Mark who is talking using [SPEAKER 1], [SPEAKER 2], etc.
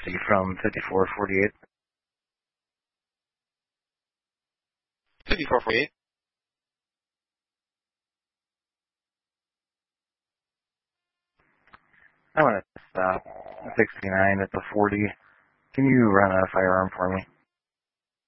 [SPEAKER 1] 60 from 5448.
[SPEAKER 2] 5448.
[SPEAKER 1] I want to stop 69 at the 40. Can you run a firearm for me?